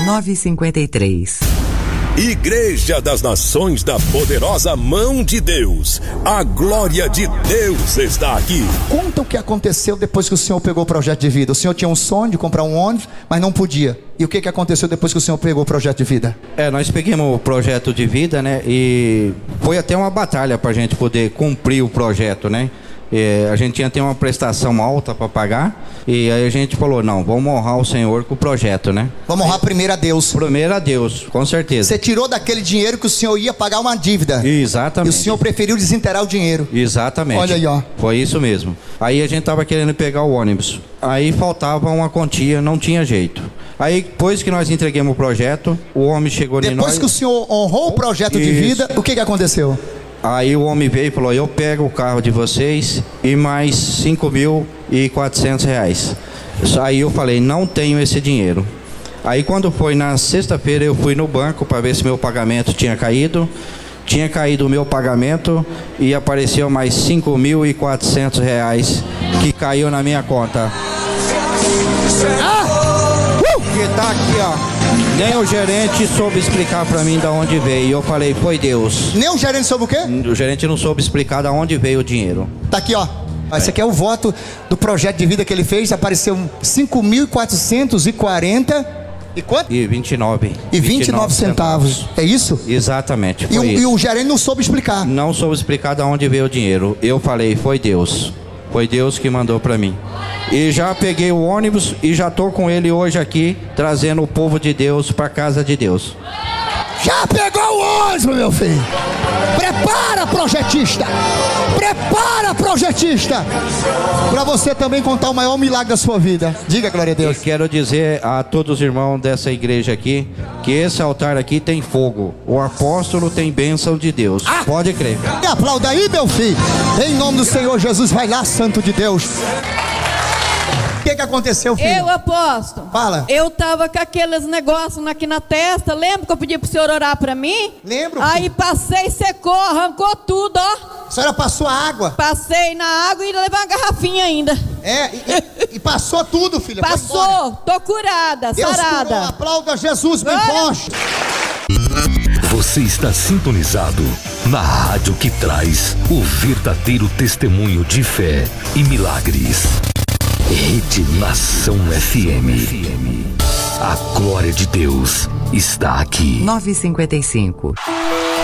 9h53. Igreja das Nações da Poderosa Mão de Deus. A glória de Deus está aqui. Conta o que aconteceu depois que o senhor pegou o projeto de vida. O senhor tinha um sonho de comprar um ônibus, mas não podia. E o que aconteceu depois que o senhor pegou o projeto de vida? Nós pegamos o projeto de vida, né? E foi até uma batalha pra gente poder cumprir o projeto, né? A gente tinha uma prestação alta para pagar. E aí a gente falou, não, vamos honrar o Senhor com o projeto, né? Vamos honrar primeiro a Deus. Primeiro a Deus, com certeza. Você tirou daquele dinheiro que o senhor ia pagar uma dívida. Exatamente. E o senhor preferiu desinterar o dinheiro. Exatamente. Olha aí, ó. Foi isso mesmo. Aí a gente tava querendo pegar o ônibus. Aí faltava uma quantia, não tinha jeito. Aí depois que nós entregamos o projeto, o homem chegou em nós. Depois que o senhor honrou o projeto de vida, o que aconteceu? Aí o homem veio e falou, eu pego o carro de vocês e mais R$5.400. Aí eu falei, não tenho esse dinheiro. Aí quando foi na sexta-feira eu fui no banco para ver se meu pagamento tinha caído. Tinha caído o meu pagamento e apareceu mais R$5.400 que caiu na minha conta. Que tá aqui, ó. Nem o gerente soube explicar pra mim de onde veio. Eu falei, foi Deus. Nem o gerente soube o quê? O gerente não soube explicar de onde veio o dinheiro. Tá aqui, ó. Esse aqui é o voto do projeto de vida que ele fez. Apareceu 5.440 e quanto? E 29. E 29 centavos. É isso? Exatamente. E o gerente não soube explicar. Não soube explicar de onde veio o dinheiro. Eu falei, foi Deus. Foi Deus que mandou pra mim. E já peguei o ônibus e já tô com ele hoje aqui, trazendo o povo de Deus pra casa de Deus. Já pegou o ônibus, meu filho? Prepara, projetista! Prepara, projetista! Pra você também contar o maior milagre da sua vida. Diga, glória a Deus. E quero dizer a todos os irmãos dessa igreja aqui, que esse altar aqui tem fogo. O apóstolo tem bênção de Deus. Pode crer. Aplauda aí, meu filho. Em nome do Senhor Jesus, vai lá, santo de Deus. O que aconteceu, filho? Eu, apóstolo. Fala. Eu tava com aqueles negócios aqui na testa. Lembra que eu pedi pro senhor orar pra mim? Lembro. Aí passei, secou, arrancou tudo, ó. A senhora passou a água? Passei na água e levei uma garrafinha ainda. E passou tudo, filha. Passou, tô curada, Deus sarada. curou. Aplauda Jesus bem forte. Você está sintonizado na rádio que traz o verdadeiro testemunho de fé e milagres. Rede Nação FM. A glória de Deus está aqui. 9h55.